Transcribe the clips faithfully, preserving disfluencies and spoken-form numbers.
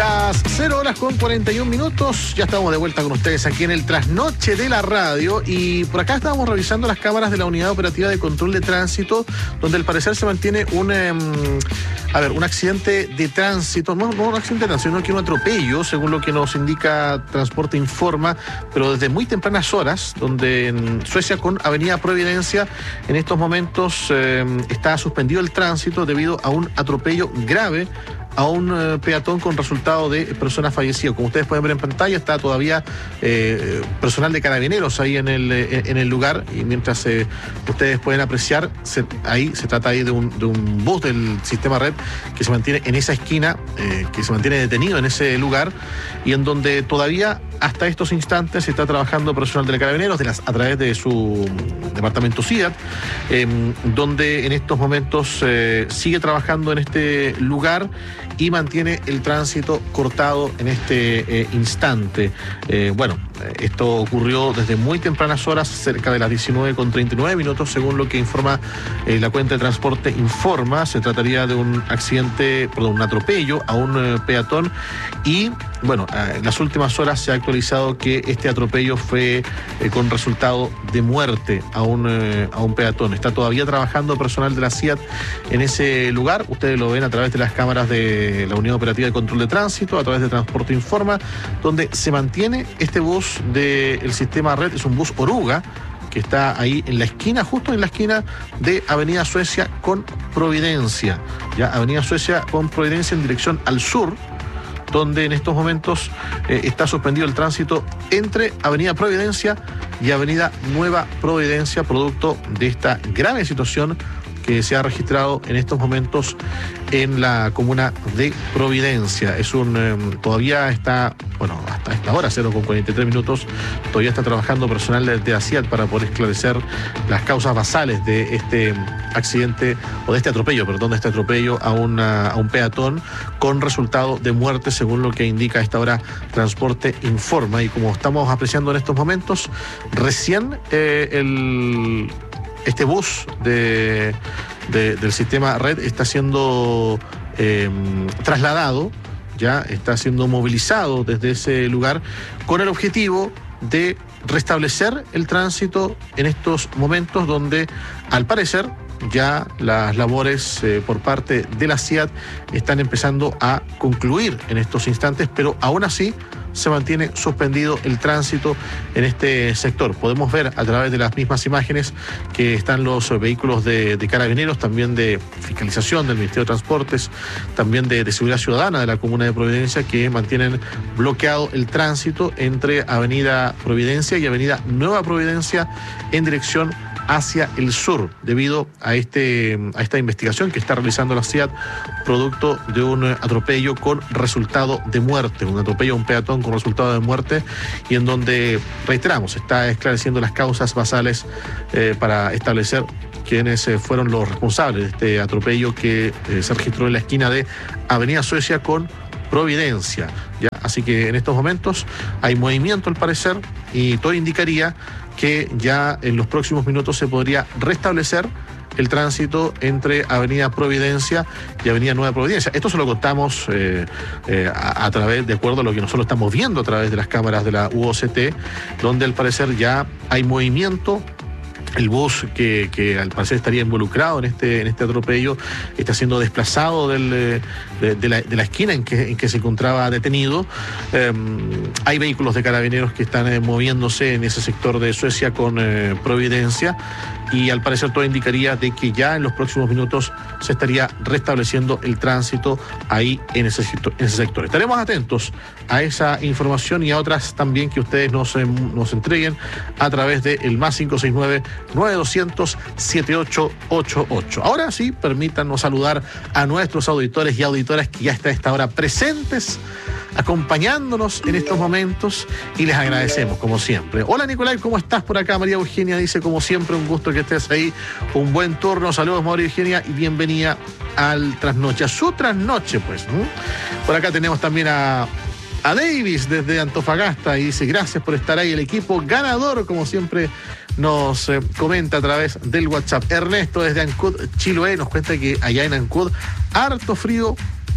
Las cero horas con cuarenta y un minutos, ya estamos de vuelta con ustedes aquí en el Trasnoche de la Radio, y por acá estábamos revisando las cámaras de la Unidad Operativa de Control de Tránsito, donde al parecer se mantiene un, eh, a ver, un accidente de tránsito, no, no un accidente de tránsito, sino que un atropello, según lo que nos indica Transporte Informa, pero desde muy tempranas horas, donde en Suecia con Avenida Providencia, en estos momentos eh, está suspendido el tránsito debido a un atropello grave a un uh, peatón con resultado de persona fallecida. Como ustedes pueden ver en pantalla, está todavía eh, personal de carabineros ahí en el, eh, en el lugar, y mientras eh, ustedes pueden apreciar, se, ahí se trata ahí de un, de un bus del sistema Red que se mantiene en esa esquina, eh, que se mantiene detenido en ese lugar, y en donde todavía hasta estos instantes se está trabajando personal de carabineros de las, a través de su departamento C I A T, eh, donde en estos momentos eh, sigue trabajando en este lugar y mantiene el tránsito cortado en este eh, instante. Eh, bueno, esto ocurrió desde muy tempranas horas, cerca de las diecinueve con treinta y nueve minutos, según lo que informa eh, la cuenta de Transporte Informa. Se trataría de un accidente, perdón, un atropello a un eh, peatón, y bueno, eh, en las últimas horas se ha actualizado que este atropello fue eh, con resultado de muerte a un, eh, a un peatón. Está todavía trabajando personal de la C I A T en ese lugar. Ustedes lo ven a través de las cámaras de la Unidad Operativa de Control de Tránsito, a través de Transporte Informa, donde se mantiene este bus del sistema Red. Es un bus Oruga que está ahí en la esquina, justo en la esquina de Avenida Suecia con Providencia. Ya, Avenida Suecia con Providencia en dirección al sur, donde en estos momentos eh, está suspendido el tránsito entre Avenida Providencia y Avenida Nueva Providencia, producto de esta grave situación que se ha registrado en estos momentos en la comuna de Providencia. Es un, eh, todavía está, bueno, hasta esta hora, cero con cuarenta y tres minutos, todavía está trabajando personal de, de la C I A T para poder esclarecer las causas basales de este accidente, o de este atropello, perdón, de este atropello a, una, a un peatón con resultado de muerte, según lo que indica a esta hora Transporte Informa. Y como estamos apreciando en estos momentos, recién eh, el... este bus de, de, del sistema Red está siendo eh, trasladado, ya está siendo movilizado desde ese lugar con el objetivo de restablecer el tránsito en estos momentos, donde al parecer ya las labores eh, por parte de la C I A T están empezando a concluir en estos instantes, pero aún así se mantiene suspendido el tránsito en este sector. Podemos ver a través de las mismas imágenes que están los vehículos de, de carabineros, también de fiscalización del Ministerio de Transportes, también de, de Seguridad Ciudadana de la Comuna de Providencia, que mantienen bloqueado el tránsito entre Avenida Providencia y Avenida Nueva Providencia en dirección hacia el sur, debido a este a esta investigación que está realizando la C I A T, producto de un atropello con resultado de muerte, un atropello a un peatón con resultado de muerte, y en donde, reiteramos, está esclareciendo las causas basales eh, para establecer quiénes eh, fueron los responsables de este atropello que eh, se registró en la esquina de Avenida Suecia con Providencia. ¿Ya? Así que en estos momentos hay movimiento al parecer, y todo indicaría que ya en los próximos minutos se podría restablecer el tránsito entre Avenida Providencia y Avenida Nueva Providencia. Esto se lo contamos eh, eh, a, a través, de acuerdo a lo que nosotros estamos viendo a través de las cámaras de la U O C T, donde al parecer ya hay movimiento. El bus que, que al parecer estaría involucrado en este, en este atropello está siendo desplazado del, de, de, la, de la esquina en que, en que se encontraba detenido. Eh, hay vehículos de carabineros que están eh, moviéndose en ese sector de Suecia con eh, Providencia, y al parecer todo indicaría de que ya en los próximos minutos se estaría restableciendo el tránsito ahí en ese sector. En ese sector. Estaremos atentos a esa información y a otras también que ustedes nos, eh, nos entreguen a través del más cinco seis nueve, nueve dos cero cero, siete ocho ocho ocho. Ahora sí, permítanos saludar a nuestros auditores y auditoras que ya están a esta hora presentes, acompañándonos en estos momentos, y les agradecemos como siempre. Hola Nicolai, ¿cómo estás por acá? María Eugenia dice, como siempre, un gusto que estés ahí, un buen turno. Saludos María Eugenia y bienvenida al Trasnoche, a su Trasnoche pues. ¿no? Por acá tenemos también a a Davis desde Antofagasta, y dice gracias por estar ahí, el equipo ganador, como siempre nos eh, comenta a través del WhatsApp. Ernesto desde Ancud, Chiloé, nos cuenta que allá en Ancud harto frío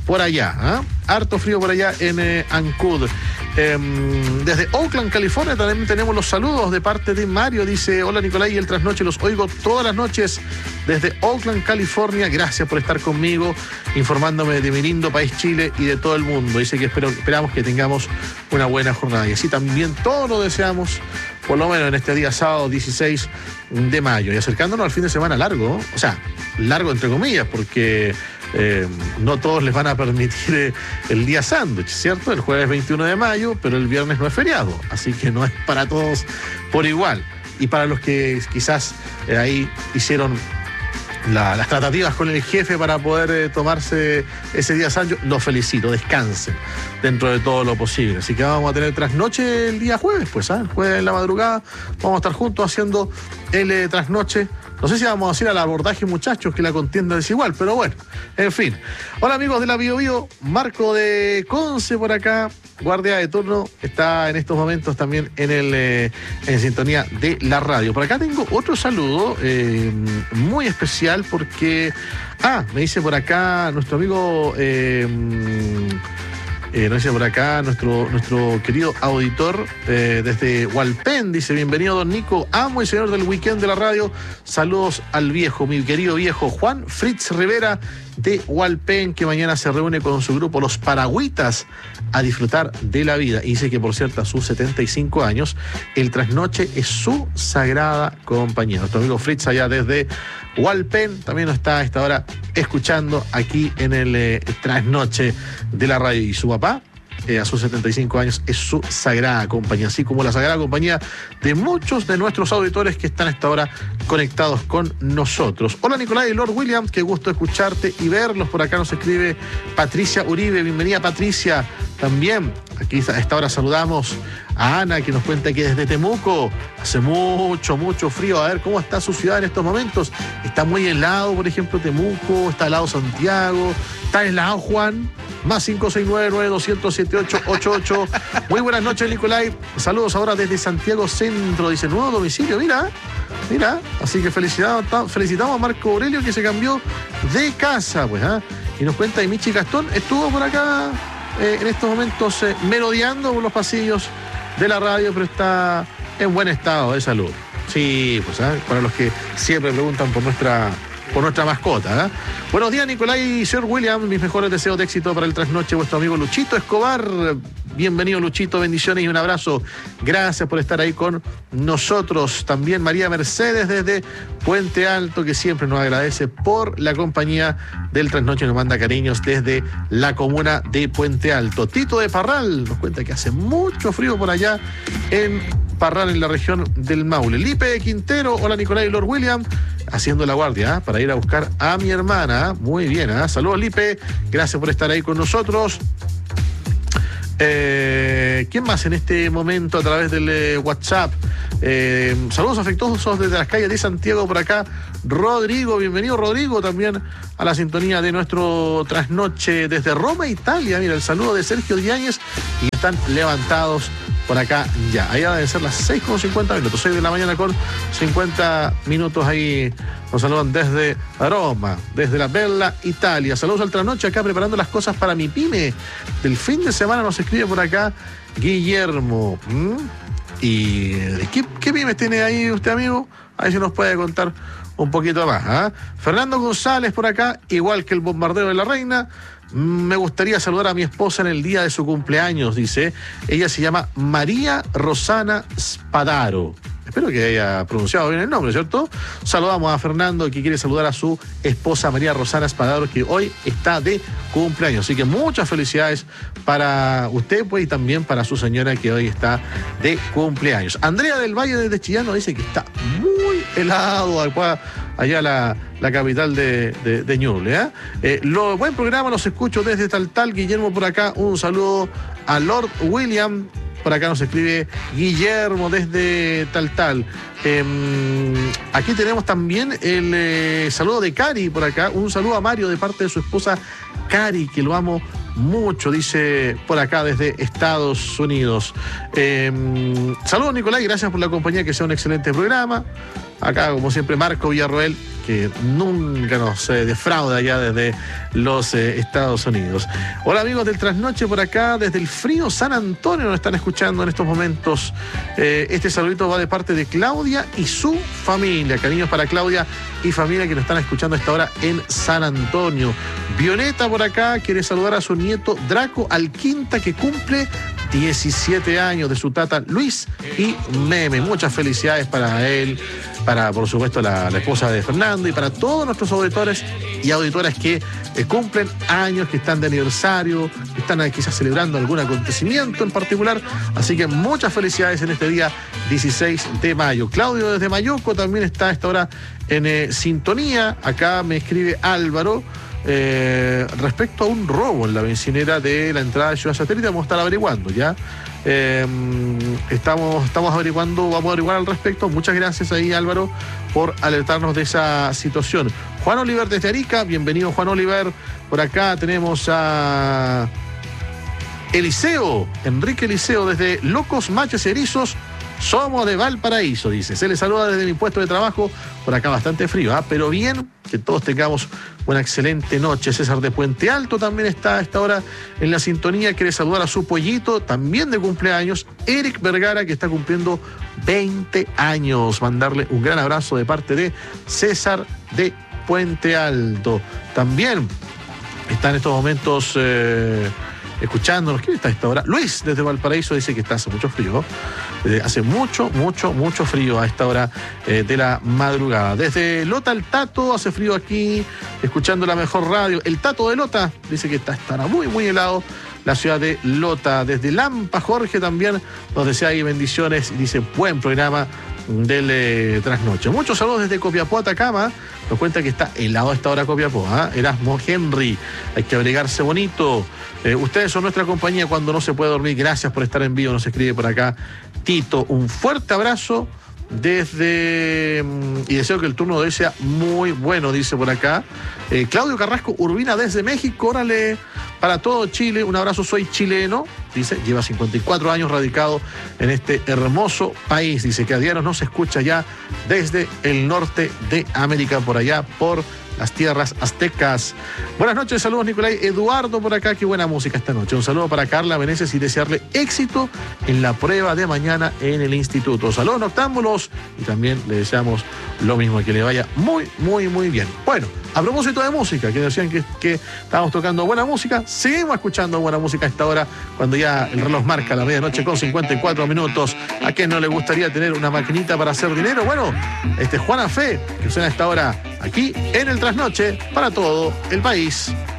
por allá, ¿eh? Harto frío por allá en eh, Ancud. Eh, desde Oakland, California, también tenemos los saludos de parte de Mario. Dice: hola Nicolai y el Trasnoche, los oigo todas las noches desde Oakland, California. Gracias por estar conmigo, informándome de mi lindo país Chile y de todo el mundo. Dice que espero, esperamos que tengamos una buena jornada. Y así también todos lo deseamos, por lo menos en este día sábado dieciséis de mayo. Y acercándonos al fin de semana largo, o sea, largo entre comillas, porque Eh, no todos les van a permitir eh, el día sándwich, ¿cierto? El jueves veintiuno de mayo, pero el viernes no es feriado, así que no es para todos por igual. Y para los que quizás eh, ahí hicieron la, las tratativas con el jefe para poder eh, tomarse ese día sándwich, los felicito, descansen dentro de todo lo posible. Así que vamos a tener trasnoche el día jueves, pues, ¿eh? El jueves en la madrugada vamos a estar juntos haciendo el eh, trasnoche. No sé si vamos a ir al abordaje, muchachos, que la contienda es igual, pero bueno, en fin. Hola amigos de la Bio Bio, Marco de Conce por acá, guardia de turno, está en estos momentos también en el eh, en sintonía de la radio. Por acá tengo otro saludo eh, muy especial porque, ah, me dice por acá nuestro amigo... Eh, Eh, nos dice por acá nuestro, nuestro querido auditor eh, desde Hualpén, dice: bienvenido don Nico, amo y señor del weekend de la radio, saludos al viejo, mi querido viejo Juan Fritz Rivera de Hualpén, que mañana se reúne con su grupo Los Paragüitas a disfrutar de la vida. Y dice que por cierto a sus setenta y cinco años el trasnoche es su sagrada compañía. Nuestro amigo Fritz allá desde Hualpén también nos está a esta hora escuchando aquí en el eh, trasnoche de la radio. Y su papá, eh, a sus setenta y cinco años, es su sagrada compañía, así como la sagrada compañía de muchos de nuestros auditores que están a esta hora conectados con nosotros. Hola Nicolai y Lord Williams, qué gusto escucharte y verlos. Por acá nos escribe Patricia Uribe. Bienvenida Patricia. También aquí a esta hora saludamos a Ana, que nos cuenta que desde Temuco hace mucho, mucho frío. A ver cómo está su ciudad en estos momentos. Está muy helado, por ejemplo, Temuco, está helado Santiago, está helado Juan. Más cinco seis nueve, nueve dos cero cero, siete ocho ocho ocho. Muy buenas noches, Nicolai. Saludos ahora desde Santiago Centro. Dice: nuevo domicilio, mira, mira. Así que felicitamos, felicitamos a Marco Aurelio, que se cambió de casa, pues, ¿eh? Y nos cuenta que Michi Gastón estuvo por acá eh, en estos momentos eh, merodeando por los pasillos de la radio, pero está en buen estado de salud. Sí, pues, ¿eh? Para los que siempre preguntan por nuestra... por nuestra mascota, ¿eh? Buenos días, Nicolai y Sir William. Mis mejores deseos de éxito para el trasnoche. Vuestro amigo Luchito Escobar. Bienvenido, Luchito. Bendiciones y un abrazo. Gracias por estar ahí con nosotros. También María Mercedes desde Puente Alto, que siempre nos agradece por la compañía del trasnoche. Nos manda cariños desde la comuna de Puente Alto. Tito de Parral nos cuenta que hace mucho frío por allá en Parral, en la región del Maule. Lipe Quintero. Hola, Nicolai y Lord William. Haciendo la guardia, ¿eh? Para ir a buscar a mi hermana. Muy bien, ¿eh? Saludos, Lipe. Gracias por estar ahí con nosotros. Eh, ¿Quién más en este momento a través del eh, WhatsApp? Eh, saludos afectuosos desde las calles de Santiago por acá. Rodrigo, bienvenido Rodrigo también a la sintonía de nuestro trasnoche desde Roma, Italia. Mira, el saludo de Sergio Diáñez y están levantados por acá ya. Allá deben ser las seis con cincuenta minutos, seis de la mañana con cincuenta minutos. Ahí nos saludan desde Roma, desde la Bella Italia. Saludos al trasnoche acá preparando las cosas para mi pyme del fin de semana. Nos escribe por acá Guillermo. ¿Mm? ¿Y qué, qué pymes tiene ahí usted, amigo? A ver si nos puede contar un poquito más, ¿eh? Fernando González por acá, igual que el bombardeo de la reina. Me gustaría saludar a mi esposa en el día de su cumpleaños, dice. Ella se llama María Rosana Spadaro. Espero que haya pronunciado bien el nombre, ¿cierto? Saludamos a Fernando, que quiere saludar a su esposa María Rosana Spadaro, que hoy está de cumpleaños. Así que muchas felicidades para usted, pues, y también para su señora, que hoy está de cumpleaños. Andrea del Valle desde Chillán nos dice que está muy helado allá la, la capital de, de, de Ñuble, ¿eh? Eh, lo, buen programa, los escucho desde Taltal. Guillermo por acá, un saludo a Lord William. Por acá nos escribe Guillermo desde Taltal. Eh, aquí tenemos también el eh, saludo de Cari por acá. Un saludo a Mario de parte de su esposa Cari, que lo amo mucho, dice por acá desde Estados Unidos. Eh, saludos, Nicolai, gracias por la compañía, que sea un excelente programa. Acá, como siempre, Marco Villarroel, que nunca nos eh, defrauda allá desde los eh, Estados Unidos. Hola amigos del Trasnoche por acá, desde el frío San Antonio nos están escuchando en estos momentos. Eh, este saludito va de parte de Claudia y su familia. Cariños para Claudia y familia que nos están escuchando a esta hora en San Antonio. Violeta por acá quiere saludar a su nieto Draco Alquinta, que cumple diecisiete años, de su tata Luis y Meme. Muchas felicidades para él, para por supuesto la, la esposa de Fernando y para todos nuestros auditores y auditoras que eh, cumplen años, que están de aniversario, que están eh, quizás celebrando algún acontecimiento en particular. Así que muchas felicidades en este día dieciséis de mayo. Claudio desde Mayuco también está a esta hora en eh, sintonía. Acá me escribe Álvaro. Eh, respecto a un robo en la bencinera de la entrada de Ciudad Satélite, vamos a estar averiguando ya. Eh, estamos, estamos averiguando, vamos a averiguar al respecto. Muchas gracias ahí, Álvaro, por alertarnos de esa situación. Juan Oliver desde Arica, bienvenido Juan Oliver. Por acá tenemos a Eliseo, Enrique Eliseo desde Locos Machos Erizos. Somos de Valparaíso, dice. Se les saluda desde mi puesto de trabajo. Por acá bastante frío, ¿eh? Pero bien, que todos tengamos una excelente noche. César de Puente Alto también está a esta hora en la sintonía. Quiere saludar a su pollito, también de cumpleaños, Eric Vergara, que está cumpliendo veinte años. Mandarle un gran abrazo de parte de César de Puente Alto. También está en estos momentos... Eh, escuchándonos. ¿Quién está a esta hora? Luis, desde Valparaíso, dice que está hace mucho frío. Eh, hace mucho, mucho, mucho frío a esta hora eh, de la madrugada. Desde Lota el Tato, hace frío aquí, escuchando la mejor radio. El Tato de Lota dice que está, estará muy, muy helado la ciudad de Lota. Desde Lampa, Jorge también nos desea ahí bendiciones y dice buen programa del eh, Trasnoche. Muchos saludos desde Copiapó, Atacama. Nos cuenta que está helado a esta hora Copiapó, ¿eh? Erasmo Henry, hay que abrigarse bonito. Eh, ustedes son nuestra compañía cuando no se puede dormir. Gracias por estar en vivo, nos escribe por acá Tito. Un fuerte abrazo desde... Y deseo que el turno de hoy sea muy bueno, dice por acá. Eh, Claudio Carrasco Urbina desde México. Órale, para todo Chile, un abrazo, soy chileno. Dice, lleva cincuenta y cuatro años radicado en este hermoso país. Dice que a diario nos escucha ya desde el norte de América, por allá, por las tierras aztecas. Buenas noches, saludos Nicolai Eduardo por acá, qué buena música esta noche. Un saludo para Carla Meneses y desearle éxito en la prueba de mañana en el instituto. Saludos noctámbulos y también le deseamos lo mismo, que le vaya muy, muy, muy bien. Bueno, a propósito de música, que decían que, que estábamos tocando buena música, seguimos escuchando buena música a esta hora, cuando ya el reloj marca la medianoche con cincuenta y cuatro minutos. ¿A quién no le gustaría tener una maquinita para hacer dinero? Bueno, este es Juana Fe, que suena a esta hora aquí en el Trasnoche para todo el país.